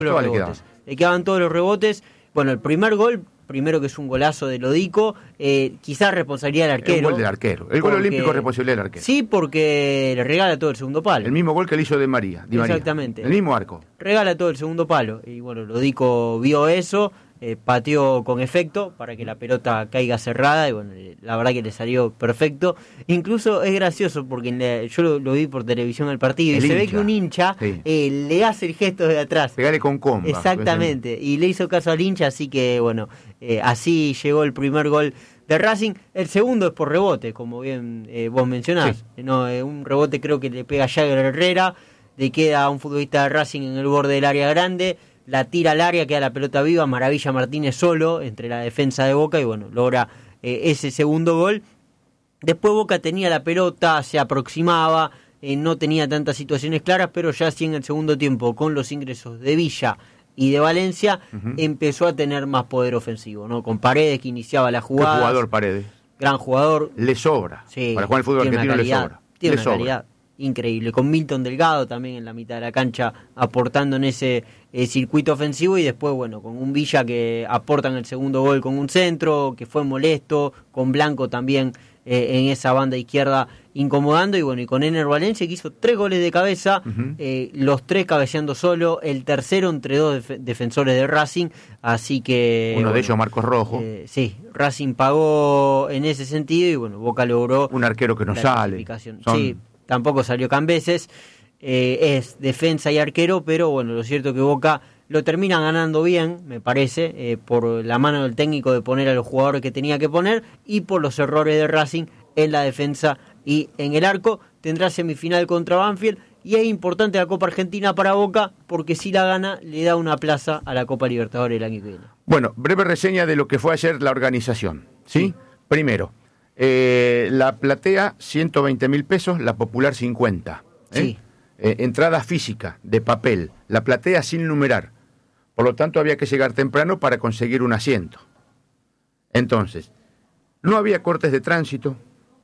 los rebotes. Le quedaban todos los rebotes. Bueno, el primer gol, primero que es un golazo de Lodico, quizás responsabilidad del arquero. El gol del arquero. El gol olímpico es responsabilidad del arquero. Sí, porque le regala todo el segundo palo. El mismo gol que le hizo Di María. Exactamente. El mismo arco. Regala todo el segundo palo. Y bueno, Lodico vio eso, pateó con efecto para que la pelota caiga cerrada. Y bueno, la verdad que le salió perfecto. Incluso es gracioso porque yo lo vi por televisión el partido y se ve que un hincha le hace el gesto de atrás. Pegale con comba. Exactamente. Y le hizo caso al hincha, así que bueno, así llegó el primer gol de Racing. El segundo es por rebote, como bien vos mencionás. Sí. No, un rebote creo que le pega a Jagger Herrera, le queda a un futbolista de Racing en el borde del área grande, la tira al área, queda la pelota viva, Maravilla Martínez solo entre la defensa de Boca y bueno, logra ese segundo gol. Después Boca tenía la pelota, se aproximaba, no tenía tantas situaciones claras, pero ya sí en el segundo tiempo, con los ingresos de Villa y de Valencia, empezó a tener más poder ofensivo, ¿no? Con Paredes, que iniciaba la jugada. ¿Qué jugador Paredes? Gran jugador. Le sobra. Sí, para jugar el fútbol argentino le sobra. Tiene una calidad increíble. Con Milton Delgado también en la mitad de la cancha, aportando en ese circuito ofensivo. Y después, bueno, con un Villa que aporta en el segundo gol con un centro, que fue molesto. Con Blanco también en esa banda izquierda incomodando, y bueno, y con Ener Valencia, que hizo 3 goles de cabeza, los 3 cabeceando solo, el tercero entre 2 defensores de Racing, así que uno de ellos Marcos Rojo. Sí, Racing pagó en ese sentido y bueno, Boca logró un arquero que no sale. Sí, tampoco salió Cambeses, es defensa y arquero, pero bueno, lo cierto es que Boca lo termina ganando bien, me parece, por la mano del técnico de poner a los jugadores que tenía que poner y por los errores de Racing en la defensa y en el arco. Tendrá semifinal contra Banfield y es importante la Copa Argentina para Boca porque si la gana le da una plaza a la Copa Libertadores el año que viene. Bueno, breve reseña de lo que fue ayer la organización, ¿sí? Primero, la platea 120.000 pesos, la popular 50. Sí. Entrada física de papel, la platea sin numerar. Por lo tanto, había que llegar temprano para conseguir un asiento. Entonces, no había cortes de tránsito,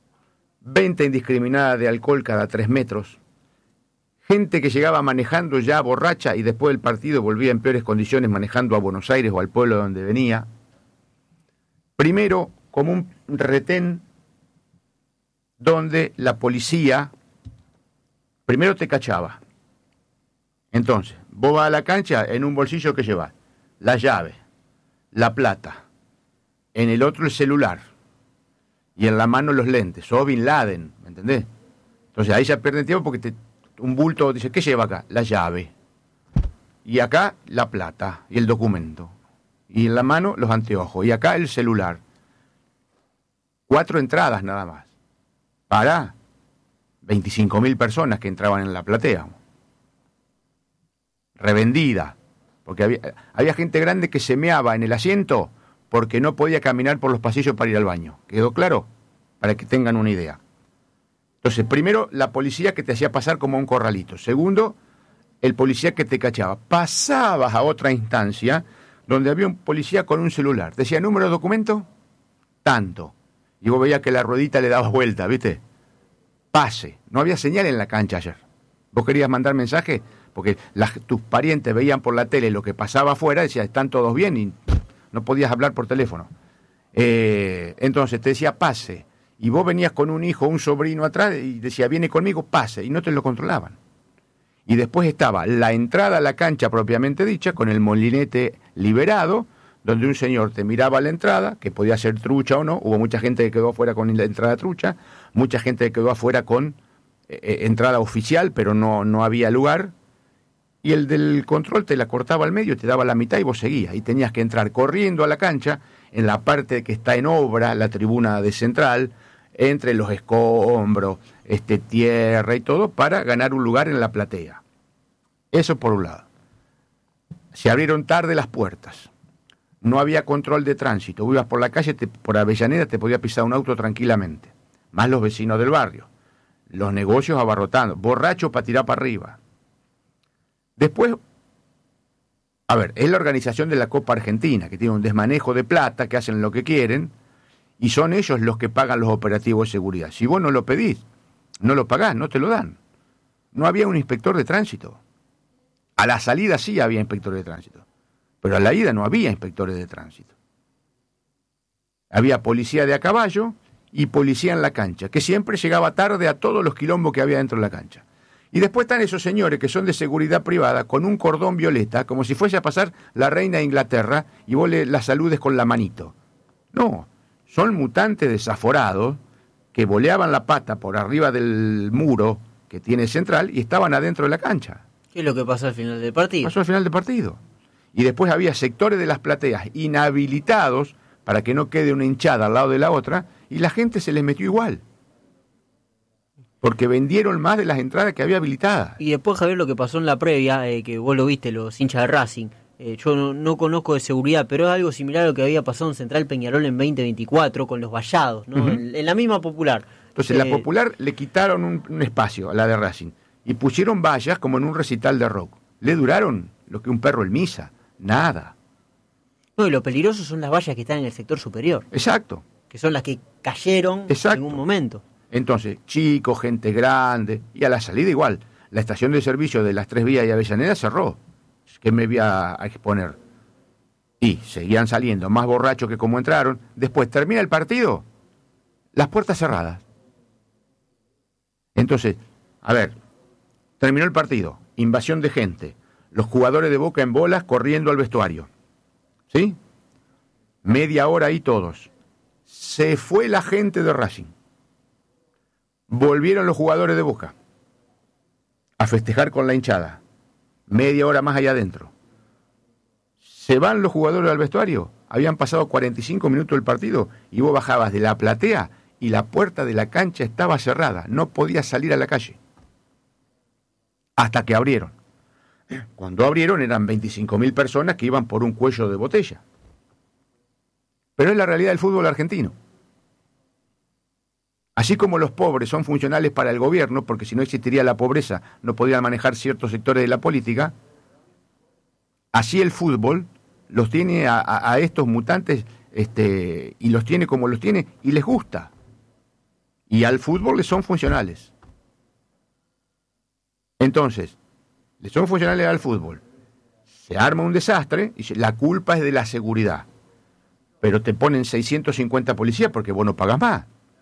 venta indiscriminada de alcohol cada 3 metros, gente que llegaba manejando ya borracha y después del partido volvía en peores condiciones manejando a Buenos Aires o al pueblo donde venía. Primero, como un retén donde la policía primero te cachaba. Entonces, vos vas a la cancha, en un bolsillo que llevas la llave, la plata, en el otro el celular y en la mano los lentes. Sos Bin Laden, ¿me entendés? Entonces ahí ya pierden tiempo porque un bulto dice, ¿qué lleva acá? La llave. Y acá la plata y el documento. Y en la mano los anteojos. Y acá el celular. 4 entradas nada más. Para 25.000 personas que entraban en la platea. Revendida, porque había gente grande que se meaba en el asiento porque no podía caminar por los pasillos para ir al baño. ¿Quedó claro? Para que tengan una idea. Entonces, primero, la policía que te hacía pasar como a un corralito. Segundo, el policía que te cachaba. Pasabas a otra instancia donde había un policía con un celular. Decía, ¿número de documento? Tanto. Y vos veías que la ruedita le daba vuelta, ¿viste? Pase. No había señal en la cancha ayer. ¿Vos querías mandar mensaje? Porque tus parientes veían por la tele lo que pasaba afuera, decía, están todos bien, y no podías hablar por teléfono. Entonces te decía, pase, y vos venías con un hijo, un sobrino atrás, y decía, viene conmigo, pase, y no te lo controlaban. Y después estaba la entrada a la cancha propiamente dicha, con el molinete liberado, donde un señor te miraba a la entrada, que podía ser trucha o no, hubo mucha gente que quedó afuera con la entrada trucha, mucha gente que quedó afuera con entrada oficial, pero no había lugar. Y el del control te la cortaba al medio, te daba la mitad y vos seguías. Y tenías que entrar corriendo a la cancha, en la parte que está en obra, la tribuna de central, entre los escombros, tierra y todo, para ganar un lugar en la platea. Eso por un lado. Se abrieron tarde las puertas. No había control de tránsito. Vos ibas por la calle, por Avellaneda, te podía pisar un auto tranquilamente. Más los vecinos del barrio. Los negocios abarrotando. Borrachos para tirar para arriba. Después, a ver, es la organización de la Copa Argentina, que tiene un desmanejo de plata, que hacen lo que quieren, y son ellos los que pagan los operativos de seguridad. Si vos no lo pedís, no lo pagás, no te lo dan. No había un inspector de tránsito. A la salida sí había inspectores de tránsito, pero a la ida no había inspectores de tránsito. Había policía de a caballo y policía en la cancha, que siempre llegaba tarde a todos los quilombos que había dentro de la cancha. Y después están esos señores que son de seguridad privada con un cordón violeta, como si fuese a pasar la reina de Inglaterra y vos la saludes con la manito. No, son mutantes desaforados que voleaban la pata por arriba del muro que tiene central y estaban adentro de la cancha. ¿Qué es lo que pasó al final del partido? Pasó al final del partido. Y después había sectores de las plateas inhabilitados para que no quede una hinchada al lado de la otra, y la gente se les metió igual. Porque vendieron más de las entradas que había habilitadas. Y después, Javier, lo que pasó en la previa, que vos lo viste, los hinchas de Racing, yo no conozco de seguridad, pero es algo similar a lo que había pasado en Central Peñarol en 2024 con los vallados, ¿no? Uh-huh. En la misma Popular. Entonces, la Popular le quitaron un espacio a la de Racing y pusieron vallas como en un recital de rock. Le duraron lo que un perro en misa, nada. No, y lo peligroso son las vallas que están en el sector superior. Exacto. Que son las que cayeron en un momento. Entonces, chicos, gente grande, y a la salida igual. La estación de servicio de las Tres Vías y Avellaneda cerró. ¿Qué me voy a exponer? Y seguían saliendo más borrachos que como entraron. Después termina el partido, las puertas cerradas. Entonces, a ver, terminó el partido, invasión de gente, los jugadores de Boca en bolas corriendo al vestuario. ¿Sí? Media hora ahí todos. Se fue la gente de Racing. Volvieron los jugadores de Boca a festejar con la hinchada. Media hora más allá adentro. Se van los jugadores al vestuario. Habían pasado 45 minutos del partido y vos bajabas de la platea y la puerta de la cancha estaba cerrada. No podías salir a la calle. Hasta que abrieron. Cuando abrieron eran 25.000 personas que iban por un cuello de botella. Pero es la realidad del fútbol argentino. Así como los pobres son funcionales para el gobierno, porque si no existiría la pobreza no podrían manejar ciertos sectores de la política, así el fútbol los tiene a estos mutantes y los tiene como los tiene y les gusta. Y al fútbol les son funcionales. Entonces, les son funcionales al fútbol. Se arma un desastre y la culpa es de la seguridad. Pero te ponen 650 policías porque vos no pagás más.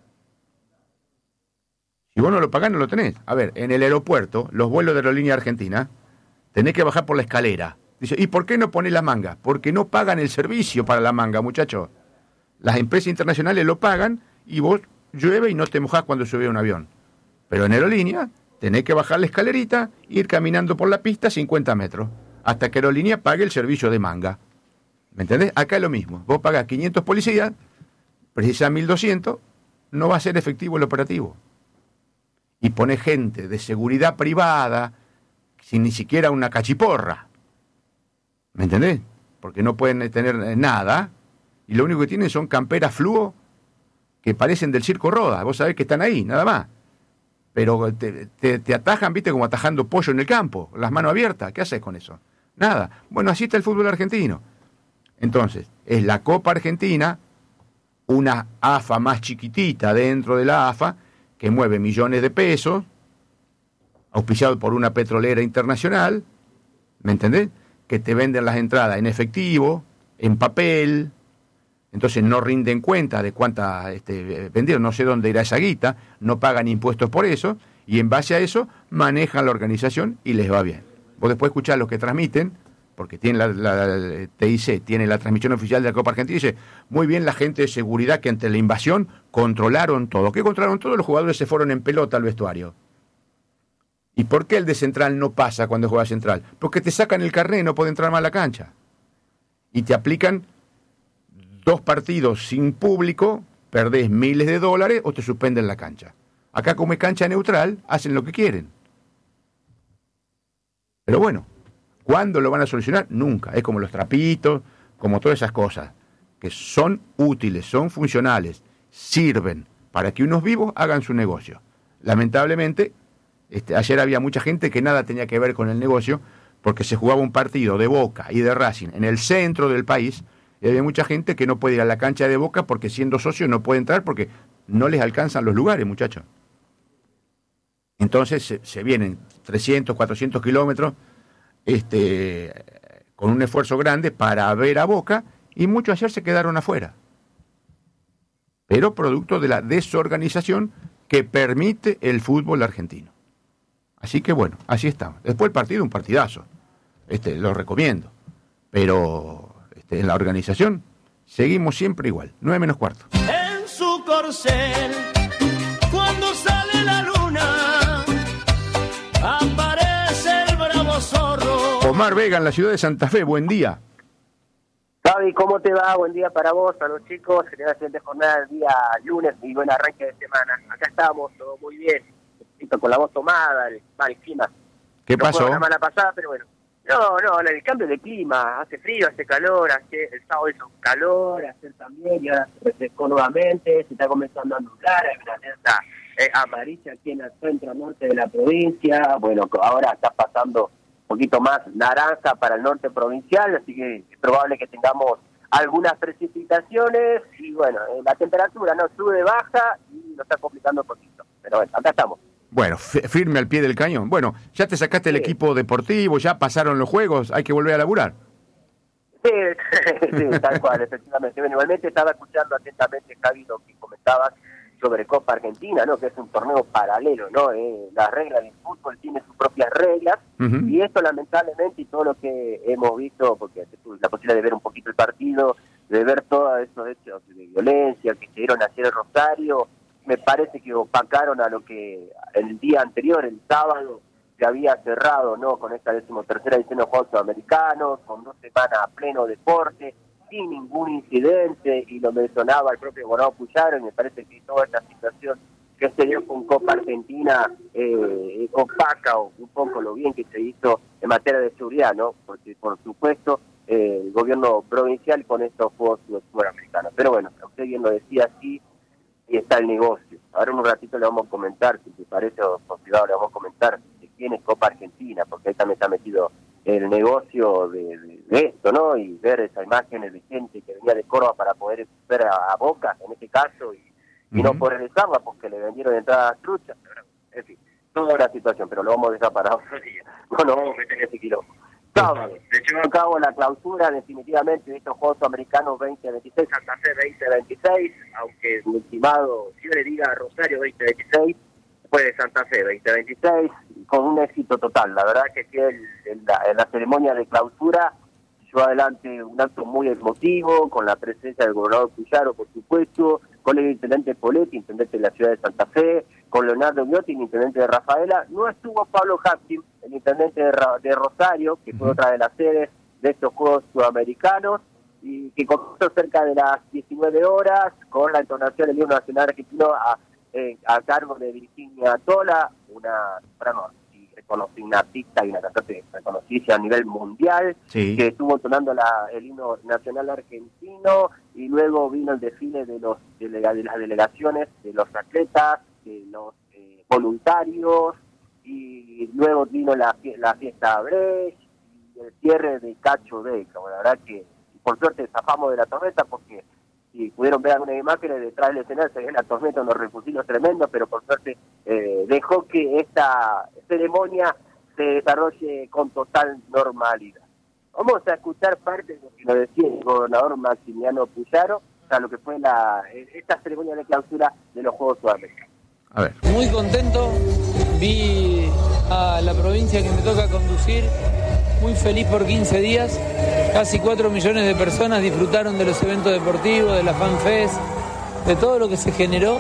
Si vos no lo pagás, no lo tenés. A ver, en el aeropuerto, los vuelos de Aerolínea Argentina, tenés que bajar por la escalera. Dice, ¿y por qué no ponés la manga? Porque no pagan el servicio para la manga, muchachos. Las empresas internacionales lo pagan y vos llueve y no te mojás cuando sube un avión. Pero en Aerolínea tenés que bajar la escalerita e ir caminando por la pista 50 metros, hasta que Aerolínea pague el servicio de manga. ¿Me entendés? Acá es lo mismo. Vos pagás 500 policías, precisás 1.200, no va a ser efectivo el operativo. Y ponés gente de seguridad privada sin ni siquiera una cachiporra. ¿Me entendés? Porque no pueden tener nada y lo único que tienen son camperas fluo que parecen del Circo Roda. Vos sabés que están ahí, nada más. Pero te atajan, viste, como atajando pollo en el campo, las manos abiertas. ¿Qué haces con eso? Nada. Bueno, así está el fútbol argentino. Entonces, es la Copa Argentina, una AFA más chiquitita dentro de la AFA, que mueve millones de pesos, auspiciado por una petrolera internacional, ¿me entendés? Que te venden las entradas en efectivo, en papel, entonces no rinden cuenta de cuánta vendieron, no sé dónde irá esa guita, no pagan impuestos por eso, y en base a eso manejan la organización y les va bien. Vos después escuchás los que transmiten, porque tiene la TIC, tiene la transmisión oficial de la Copa Argentina, y dice, muy bien la gente de seguridad que ante la invasión controlaron todo. ¿Qué controlaron todo? Los jugadores se fueron en pelota al vestuario. ¿Y por qué el de Central no pasa cuando juega Central? Porque te sacan el carnet y no puede entrar más a la cancha. Y te aplican 2 partidos sin público, perdés miles de dólares o te suspenden la cancha. Acá como es cancha neutral, hacen lo que quieren. Pero bueno, ¿cuándo lo van a solucionar? Nunca. Es como los trapitos, como todas esas cosas, que son útiles, son funcionales, sirven para que unos vivos hagan su negocio. Lamentablemente, ayer había mucha gente que nada tenía que ver con el negocio, porque se jugaba un partido de Boca y de Racing en el centro del país, y había mucha gente que no puede ir a la cancha de Boca porque siendo socio no puede entrar porque no les alcanzan los lugares, muchachos. Entonces se vienen 300, 400 kilómetros con un esfuerzo grande para ver a Boca, y muchos ayer se quedaron afuera. Pero producto de la desorganización que permite el fútbol argentino. Así que bueno, así estamos. Después el partido, un partidazo. Lo recomiendo. Pero en la organización seguimos siempre igual, 9:45. En su corcel, cuando sale la luna, aparece el bravo zorro. Omar Vega en la ciudad de Santa Fe, buen día. Gaby, ¿cómo te va? Buen día para vos, a los chicos. Que tengan excelente jornada el día lunes y buen arranque de semana. Acá estamos, todo muy bien. Con la voz tomada, el clima. ¿Qué pasó? La semana pasada, pero bueno. No, el cambio de clima. Hace frío, hace calor, el sábado hizo calor, ayer también, y ahora se refrescó nuevamente, se está comenzando a nublar, hay una alerta amarilla aquí en el centro norte de la provincia. Bueno, ahora está pasando un poquito más naranja para el norte provincial, así que es probable que tengamos algunas precipitaciones, y bueno, la temperatura no sube, baja, y nos está complicando un poquito. Pero bueno, acá estamos. Bueno, firme al pie del cañón. Bueno, ya te sacaste el equipo deportivo, ya pasaron los juegos, hay que volver a laburar. Sí, tal cual, efectivamente. Bueno, igualmente estaba escuchando atentamente, Javi, lo que comentabas sobre Copa Argentina, ¿no? Que es un torneo paralelo, ¿no? Las reglas del fútbol tienen sus propias reglas, y esto lamentablemente, y todo lo que hemos visto, porque tuve la posibilidad de ver un poquito el partido, de ver todos esos hechos de violencia que se dieron ayer en Rosario, me parece que opacaron a lo que el día anterior, el sábado, se había cerrado, ¿no? Con esta 13ª edición de los Juegos Sudamericanos, con 2 semanas a pleno deporte, sin ningún incidente, y lo mencionaba el propio Bonao Puyaro, y me parece que toda esta situación que se dio con Copa Argentina opaca un poco lo bien que se hizo en materia de seguridad, ¿no? Porque, por supuesto, el gobierno provincial con estos Juegos Sudamericanos. Pero bueno, usted bien lo decía, así y está el negocio. Ahora en un ratito le vamos a comentar, si te parece, o por privado le vamos a comentar de quién es Copa Argentina, porque ahí también está metido el negocio de esto, ¿no? Y ver esas imágenes de gente que venía de Córdoba para poder ver a Boca, en este caso, y no poder regresarla porque le vendieron entradas truchas. En fin, toda una situación, pero lo vamos a dejar para otro día. No nos vamos a meter en ese quilombo. Sábado, se llevó a cabo la clausura definitivamente de estos Juegos Americanos 2026, Santa Fe 2026, aunque mi estimado, si yo le diga Rosario 2026, después de Santa Fe 2026, con un éxito total. La verdad que en la ceremonia de clausura llevó adelante un acto muy emotivo, con la presencia del gobernador Puyaro, por supuesto, con el intendente Poletti, intendente de la ciudad de Santa Fe, con Leonardo Miotti, intendente de Rafaela. No estuvo Pablo Hapkin, el intendente de Rosario, que fue otra de las sedes de estos Juegos Sudamericanos, y que comenzó cerca de las 19 horas, con la entonación del himno nacional argentino a cargo de Virginia Tola, una soprano una artista y una cantante reconocida a nivel mundial, sí, que estuvo entonando el himno nacional argentino, y luego vino el desfile de las delegaciones, de los atletas, de los voluntarios, y luego vino la fiesta Brecht y el cierre de Cacho Beca. Bueno, la verdad que por suerte zafamos de la tormenta, porque si pudieron ver algunas imágenes detrás del escenario se ve la tormenta, unos refugios tremendos, pero por suerte dejó que esta ceremonia se desarrolle con total normalidad. Vamos a escuchar parte de lo que nos decía el gobernador Maximiliano Puyaro, o sea, lo que fue esta ceremonia de clausura de los Juegos Sudamericanos. A ver. Muy contento, vi a la provincia que me toca conducir muy feliz por 15 días. Casi 4 millones de personas disfrutaron de los eventos deportivos, de la FanFest, de todo lo que se generó,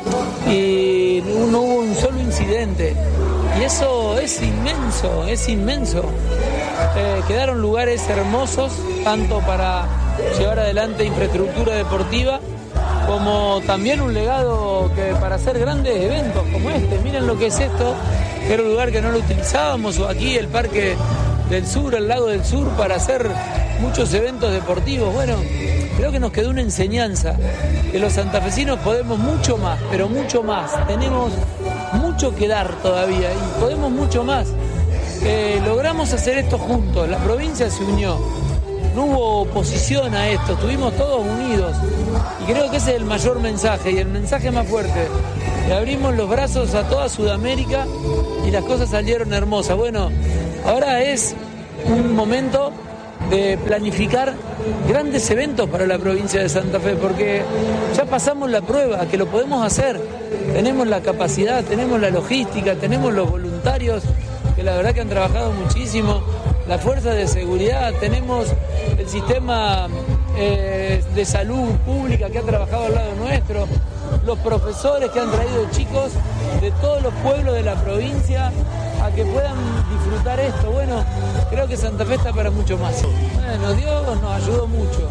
y no hubo un solo incidente. Y eso es inmenso, es inmenso. Quedaron lugares hermosos, tanto para llevar adelante infraestructura deportiva, como también un legado que para hacer grandes eventos como este. Miren lo que es esto, que era un lugar que no lo utilizábamos, o aquí el Parque del Sur, el Lago del Sur, para hacer muchos eventos deportivos. Bueno, creo que nos quedó una enseñanza, que los santafesinos podemos mucho más, pero mucho más. Tenemos mucho que dar todavía y podemos mucho más. Logramos hacer esto juntos, la provincia se unió, no hubo oposición a esto, estuvimos todos unidos, y creo que ese es el mayor mensaje y el mensaje más fuerte. Le abrimos los brazos a toda Sudamérica y las cosas salieron hermosas. Bueno, ahora es un momento de planificar grandes eventos para la provincia de Santa Fe, porque ya pasamos la prueba, que lo podemos hacer, tenemos la capacidad, tenemos la logística, tenemos los voluntarios, que la verdad que han trabajado muchísimo, la fuerza de seguridad, tenemos el sistema de salud pública que ha trabajado al lado nuestro, los profesores que han traído chicos de todos los pueblos de la provincia a que puedan disfrutar esto. Bueno, creo que Santa Fe está para mucho más. Bueno, Dios nos ayudó mucho.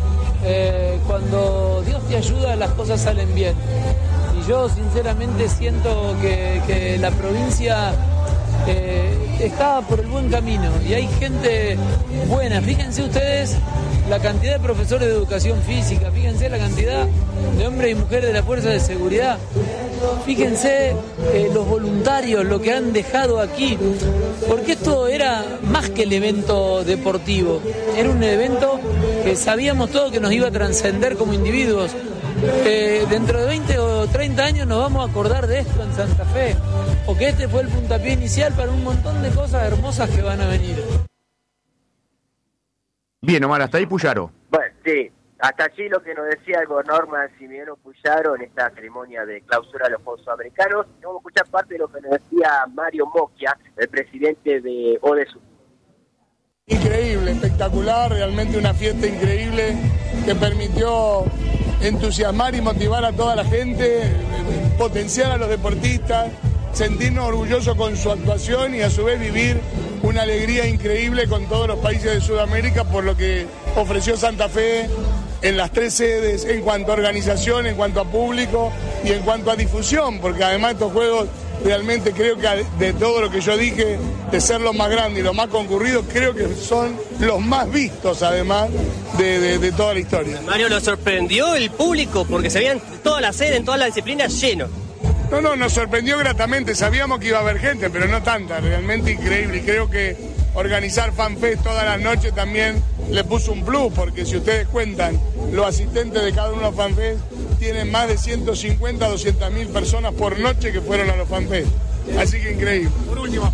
Cuando Dios te ayuda, las cosas salen bien. Y yo sinceramente siento que la provincia está por el buen camino y hay gente buena. Fíjense ustedes la cantidad de profesores de educación física, fíjense la cantidad de hombres y mujeres de la fuerza de seguridad, fíjense los voluntarios, lo que han dejado aquí, porque esto era más que el evento deportivo, era un evento que sabíamos todos que nos iba a trascender como individuos. Dentro de 20 o 30 años nos vamos a acordar de esto en Santa Fe, porque este fue el puntapié inicial para un montón de cosas hermosas que van a venir. Bien, Omar, hasta ahí Puyaro. Bueno, sí, hasta allí lo que nos decía el gobernador Maximiliano Puyaro en esta ceremonia de clausura de los Juegos Sudamericanos. Vamos a escuchar parte de lo que nos decía Mario Mocchia, el presidente de ODESUR. Increíble, espectacular, realmente una fiesta increíble que permitió entusiasmar y motivar a toda la gente, potenciar a los deportistas, sentirnos orgullosos con su actuación y a su vez vivir una alegría increíble con todos los países de Sudamérica por lo que ofreció Santa Fe en las 3 sedes en cuanto a organización, en cuanto a público y en cuanto a difusión, porque además estos juegos realmente creo que de todo lo que yo dije, de ser los más grandes y los más concurridos, creo que son los más vistos además de toda la historia. Mario, ¿lo sorprendió el público? Porque se veían todas las sedes, en todas las disciplinas llenos. No, nos sorprendió gratamente, sabíamos que iba a haber gente, pero no tanta, realmente increíble. Y creo que organizar FanFest todas las noches también le puso un plus, porque si ustedes cuentan, los asistentes de cada uno de los FanFest tienen más de 150 a 200 mil personas por noche que fueron a los FanFest. Así que increíble. Por último,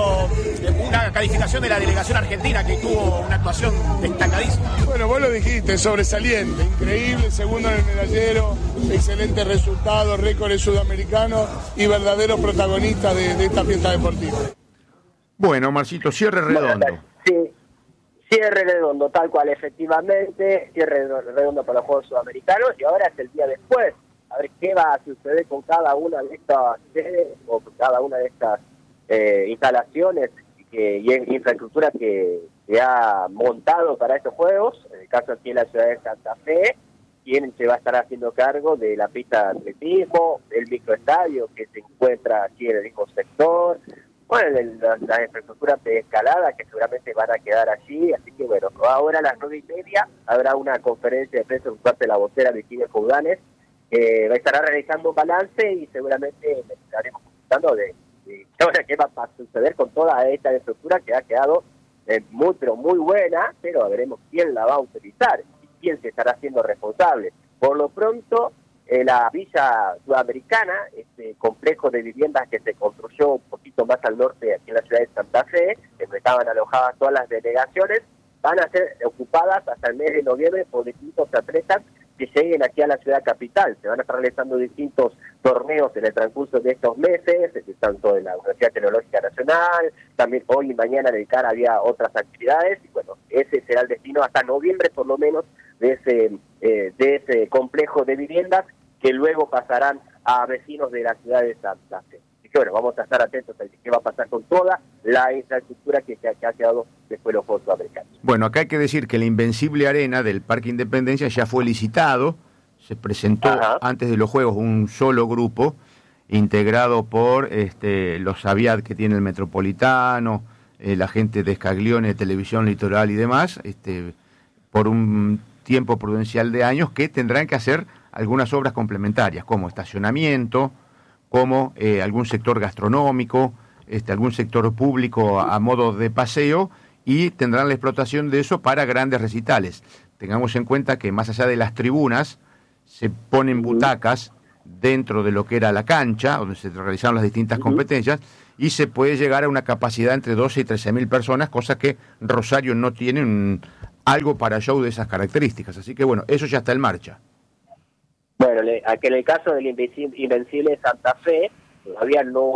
una calificación de la delegación argentina que tuvo una actuación destacadísima. Bueno, vos lo dijiste, sobresaliente, increíble, segundo en el medallero, excelente resultado, récords sudamericanos y verdaderos protagonistas de esta fiesta deportiva. Bueno, Marcito, cierre redondo. Sí, cierre redondo, tal cual, efectivamente, cierre redondo para los Juegos Sudamericanos y ahora es el día después. A ver qué va a suceder con cada una de estas sedes o con cada una de estas instalaciones y infraestructura que se ha montado para estos juegos. En el caso aquí en la ciudad de Santa Fe, quien se va a estar haciendo cargo de la pista de atletismo, el microestadio que se encuentra aquí en el mismo sector, bueno, las infraestructuras de escalada que seguramente van a quedar allí. Así que bueno, ahora a las 9:30 habrá una conferencia de prensa por parte de la vocera Virginia Coudanes. Estará realizando un balance y seguramente estaremos comentando de qué va a suceder con toda esta estructura que ha quedado muy pero muy buena, pero veremos quién la va a utilizar y quién se estará haciendo responsable. Por lo pronto, la Villa Sudamericana, este complejo de viviendas que se construyó un poquito más al norte aquí en la ciudad de Santa Fe, donde estaban alojadas todas las delegaciones, van a ser ocupadas hasta el mes de noviembre por distintos atletas que lleguen aquí a la ciudad capital. Se van a estar realizando distintos torneos en el transcurso de estos meses, tanto en la Universidad Tecnológica Nacional, también hoy y mañana en el CAR había otras actividades, y bueno, ese será el destino hasta noviembre por lo menos de ese complejo de viviendas que luego pasarán a vecinos de la ciudad de Santa Fe. Así que bueno, vamos a estar atentos a qué va a pasar con toda la infraestructura que ha quedado después de los Juegos Sudamericanos. Bueno, acá hay que decir que la Invencible Arena del Parque Independencia ya fue licitado, se presentó antes de los Juegos un solo grupo, integrado por los Aviad que tiene el Metropolitano, la gente de Scaglione, Televisión Litoral y demás, por un tiempo prudencial de años que tendrán que hacer algunas obras complementarias, como estacionamiento, como algún sector gastronómico, algún sector público a modo de paseo, y tendrán la explotación de eso para grandes recitales. Tengamos en cuenta que más allá de las tribunas, se ponen butacas dentro de lo que era la cancha, donde se realizaron las distintas competencias, y se puede llegar a una capacidad entre 12 y 13.000 personas, cosa que Rosario no tiene algo para show de esas características. Así que bueno, eso ya está en marcha. Bueno, aquí en el caso del Invencible Santa Fe, todavía no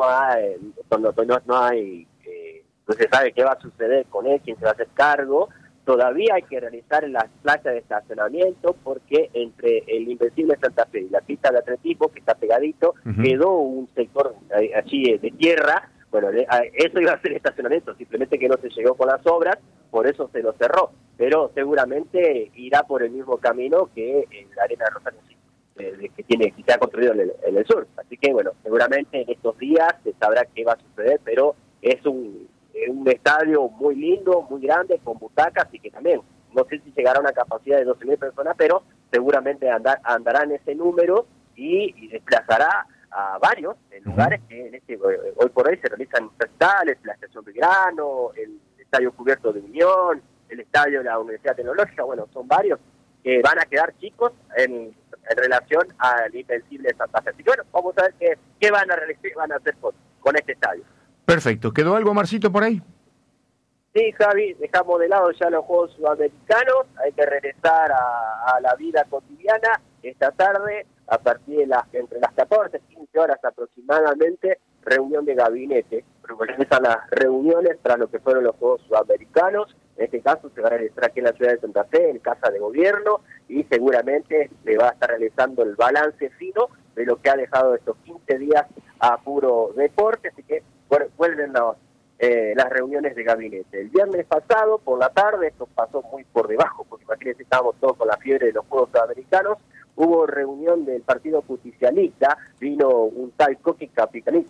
se sabe qué va a suceder con él, quién se va a hacer cargo. Todavía hay que realizar en las plazas de estacionamiento, porque entre el Invencible Santa Fe y la pista de atletismo, que está pegadito, quedó un sector allí de tierra. Bueno, eso iba a ser estacionamiento, simplemente que no se llegó con las obras, por eso se lo cerró. Pero seguramente irá por el mismo camino que en la Arena de Rosario que se ha construido en el sur. Así que bueno, seguramente en estos días se sabrá qué va a suceder, pero es un estadio muy lindo, muy grande, con butacas, y que también, no sé si llegará a una capacidad de 12.000 personas, pero seguramente andará en ese número y desplazará a varios lugares que hoy por hoy se realizan recitales, la Estación Belgrano, el Estadio Cubierto de Unión, el Estadio de la Universidad Tecnológica. Bueno, son varios que van a quedar chicos en relación al Invencible Santa Fe. Así que bueno, vamos a ver qué van a realizar, van a hacer con este estadio. Perfecto. ¿Quedó algo, Marcito, por ahí? Sí, Javi, dejamos de lado ya los Juegos Sudamericanos. Hay que regresar a la vida cotidiana esta tarde, a partir de entre las 14 y 15 horas aproximadamente, reunión de gabinete. Regresan las reuniones para lo que fueron los Juegos Sudamericanos. En este caso se va a realizar aquí en la ciudad de Santa Fe, en Casa de Gobierno, y seguramente se va a estar realizando el balance fino de lo que ha dejado estos 15 días a puro deporte. Así que vuelven las reuniones de gabinete. El viernes pasado, por la tarde, esto pasó muy por debajo, porque imagínense, estábamos todos con la fiebre de los Juegos Sudamericanos. Hubo reunión del Partido Justicialista, vino un tal Jorge Capitanich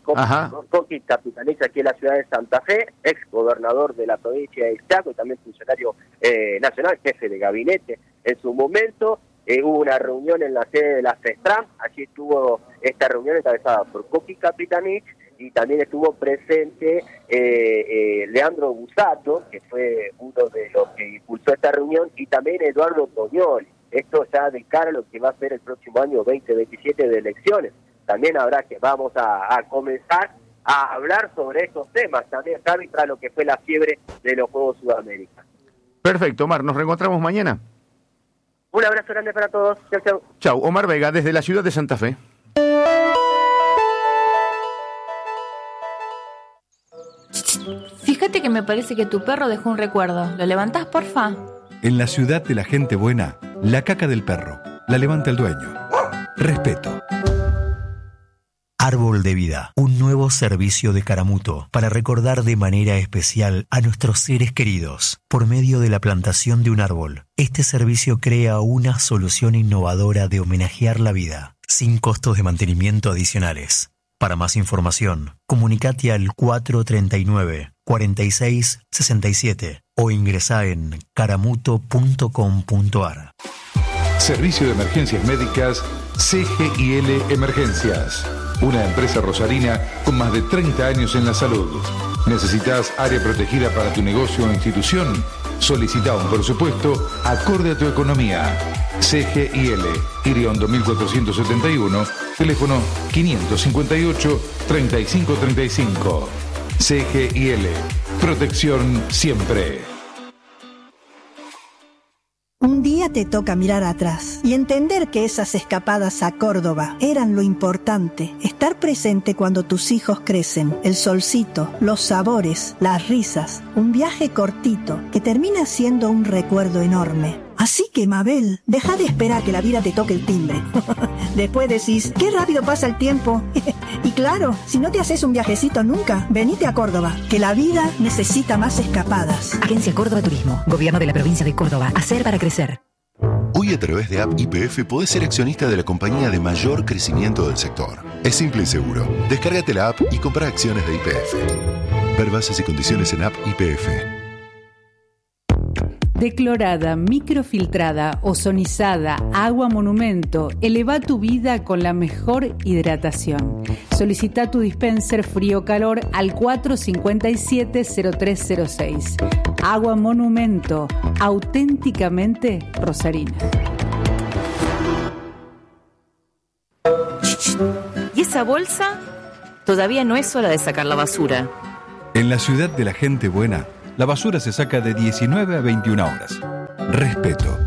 aquí en la ciudad de Santa Fe, ex gobernador de la provincia de Chaco y también funcionario nacional, jefe de gabinete en su momento. Hubo una reunión en la sede de la FESTRAM, allí estuvo esta reunión encabezada por Coqui Capitanich, y también estuvo presente Leandro Busato, que fue uno de los que impulsó esta reunión, y también Eduardo Toñoli. Esto ya de cara a lo que va a ser el próximo año 2027 de elecciones. También vamos a comenzar a hablar sobre estos temas, también, Javi, tras lo que fue la fiebre de los Juegos Sudamérica. Perfecto, Omar, nos reencontramos mañana. Un abrazo grande para todos. Chau, chau. Chau, Omar Vega, desde la ciudad de Santa Fe. Fíjate que me parece que tu perro dejó un recuerdo. ¿Lo levantás, porfa? En la ciudad de la gente buena, la caca del perro la levanta el dueño. Respeto. Árbol de Vida, un nuevo servicio de Caramuto para recordar de manera especial a nuestros seres queridos por medio de la plantación de un árbol. Este servicio crea una solución innovadora de homenajear la vida, sin costos de mantenimiento adicionales. Para más información, comunicate al 439-4667 o ingresá en caramuto.com.ar. Servicio de Emergencias Médicas CGIL Emergencias. Una empresa rosarina con más de 30 años en la salud. ¿Necesitas área protegida para tu negocio o institución? Solicita un presupuesto acorde a tu economía. CGIL, Iriondo 1471, teléfono 558-3535. CGIL, protección siempre. Un día te toca mirar atrás y entender que esas escapadas a Córdoba eran lo importante. Estar presente cuando tus hijos crecen, el solcito, los sabores, las risas. Un viaje cortito que termina siendo un recuerdo enorme. Así que, Mabel, deja de esperar que la vida te toque el timbre. Después decís, qué rápido pasa el tiempo. Y claro, si no te haces un viajecito nunca, venite a Córdoba, que la vida necesita más escapadas. Agencia Córdoba Turismo, Gobierno de la Provincia de Córdoba. Hacer para crecer. Hoy a través de App YPF podés ser accionista de la compañía de mayor crecimiento del sector. Es simple y seguro. Descárgate la app y compra acciones de YPF. Ver bases y condiciones en App YPF. Declorada, microfiltrada, ozonizada, agua monumento. Eleva tu vida con la mejor hidratación. Solicita tu dispenser frío-calor al 457-0306. Agua monumento, auténticamente rosarina. ¿Y esa bolsa? todavía no es hora de sacar la basura. En la ciudad de la gente buena, la basura se saca de 19 a 21 horas. Respeto.